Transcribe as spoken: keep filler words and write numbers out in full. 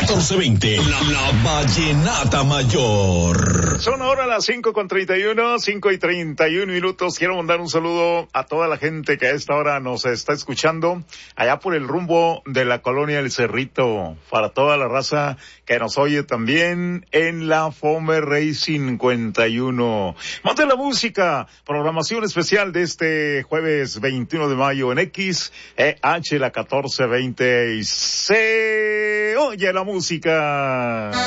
catorce veinte, la, la Vallenata Mayor. Son ahora las cinco con treinta y uno, cinco y treinta y uno minutos. Quiero mandar un saludo a toda la gente que a esta hora nos está escuchando, allá por el rumbo de la colonia El Cerrito, para toda la raza que nos oye también en la Fome Rey cincuenta y uno. Monte la música, programación especial de este jueves veintiuno de mayo en X, E H la catorce veinte y se oye la música.